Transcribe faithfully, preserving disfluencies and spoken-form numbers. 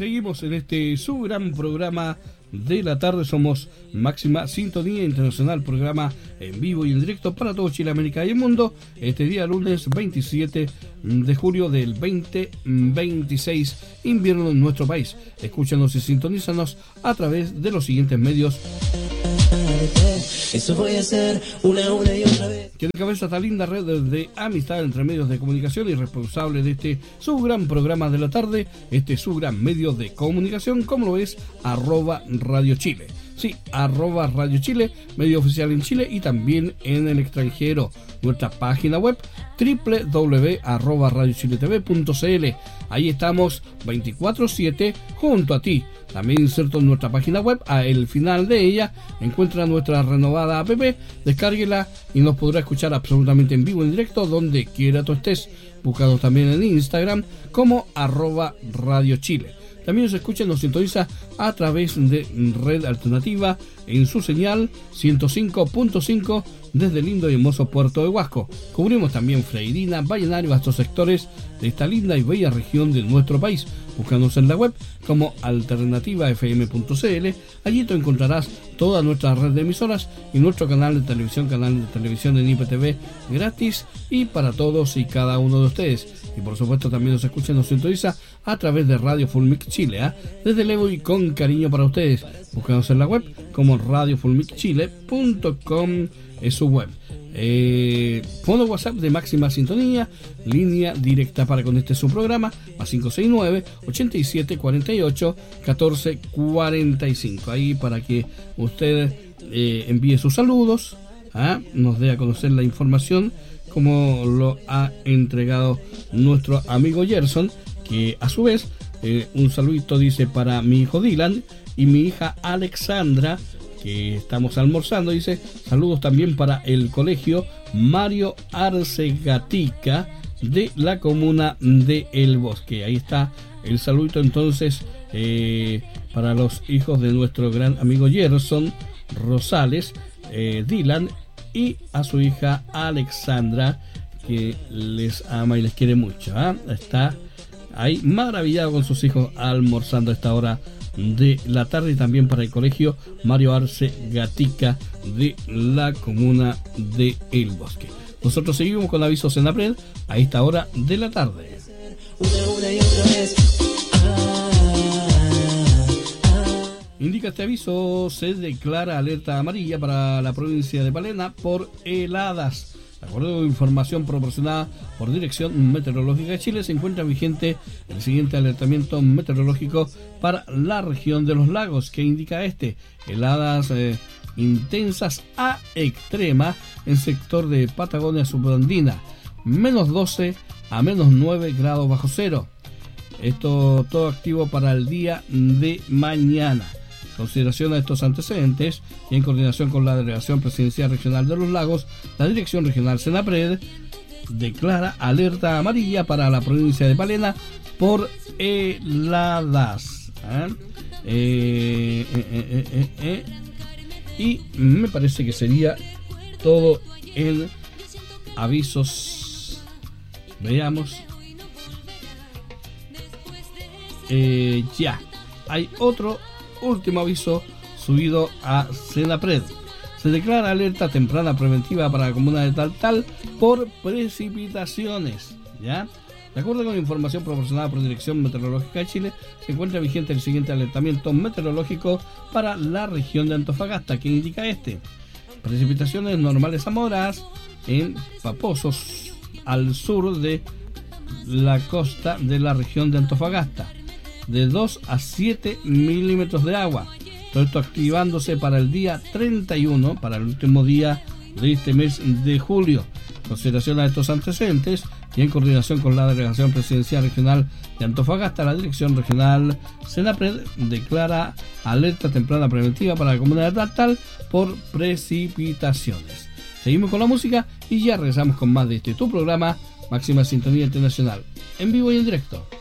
Seguimos en este su gran programa de la tarde. Somos Máxima Sintonía Internacional, programa en vivo y en directo para todo Chile, América y el mundo. Este día lunes veintisiete de julio del veinte veintiséis, invierno en nuestro país. Escúchanos y sintonízanos a través de los siguientes medios. Eso voy a hacer una, una y otra vez. Que encabeza esta linda red de amistad entre medios de comunicación y responsable de este su gran programa de la tarde, este su gran medio de comunicación, como lo es arroba Radio Chile. Sí, arroba Radio Chile, medio oficial en Chile y también en el extranjero. Nuestra página web doble u doble u doble u punto arroba radio chile t v punto c l. Ahí estamos veinticuatro siete junto a ti. También inserto en nuestra página web, al final de ella encuentra nuestra renovada app, descárguela y nos podrá escuchar absolutamente en vivo, en directo, donde quiera tú estés. Búscanos también en Instagram como arroba Radio Chile. También nos escucha y nos sintoniza a través de Red Alternativa en su señal ciento cinco punto cinco desde el lindo y hermoso puerto de Huasco. Cubrimos también Freirina, Vallenar y vastos sectores de esta linda y bella región de nuestro país. Búscanos en la web como alternativa f m punto c l. Allí tú encontrarás toda nuestra red de emisoras y nuestro canal de televisión, canal de televisión en I P T V gratis y para todos y cada uno de ustedes. Y por supuesto también nos escucha y nos sintoniza a través de Radio Fulmic Chile, ¿eh? Desde Levo y con cariño para ustedes. Búscanos en la web como radio fulmic chile punto com es su web. Eh, fono WhatsApp de Máxima Sintonía, línea directa para con este su programa, más cinco seis nueve, ochenta y siete, cuarenta y ocho, catorce, cuarenta y cinco. Ahí para que usted eh, envíe sus saludos, ¿ah? Nos dé a conocer la información como lo ha entregado nuestro amigo Gerson, que a su vez eh, un saludito dice para mi hijo Dylan y mi hija Alexandra, que estamos almorzando. Dice saludos también para el colegio Mario Arce Gatica de la comuna de El Bosque. Ahí está el saludito entonces eh, para los hijos de nuestro gran amigo Gerson Rosales, eh, Dylan y a su hija Alexandra, que les ama y les quiere mucho, ¿eh? Está ahí maravillado con sus hijos almorzando a esta hora de la tarde. Y también para el colegio Mario Arce Gatica de la comuna de El Bosque. Nosotros seguimos con avisos en Apred a esta hora de la tarde. Una, una y otra vez. Ah, ah. Indica este aviso, se declara alerta amarilla para la provincia de Palena por heladas. De acuerdo con información proporcionada por Dirección Meteorológica de Chile, se encuentra vigente el siguiente alertamiento meteorológico para la región de los lagos, que indica este: heladas eh, intensas a extrema en sector de Patagonia subandina, menos doce a menos nueve grados bajo cero. Esto todo activo para el día de mañana. Consideración a estos antecedentes y en coordinación con la Delegación Presidencial Regional de los Lagos, la Dirección Regional Senapred declara alerta amarilla para la provincia de Palena por heladas. ¿eh? Eh, eh, eh, eh, eh. Y me parece que sería todo en avisos. Veamos. Eh, ya, hay otro último aviso subido a Senapred. Se declara alerta temprana preventiva para la comuna de Tal Tal por precipitaciones. ¿Ya? De acuerdo con la información proporcionada por Dirección Meteorológica de Chile, se encuentra vigente el siguiente alertamiento meteorológico para la región de Antofagasta, que indica este: precipitaciones normales a moderadas en Paposos, al sur de la costa de la región de Antofagasta, de dos a siete milímetros de agua. Todo esto activándose para el día treinta y uno, para el último día de este mes de julio. Consideración a estos antecedentes y en coordinación con la Delegación Presidencial Regional de Antofagasta, la Dirección Regional Senapred declara alerta temprana preventiva para la comuna de Tal por precipitaciones. Seguimos con la música y ya regresamos con más de este tu programa Máxima Sintonía Internacional, en vivo y en directo.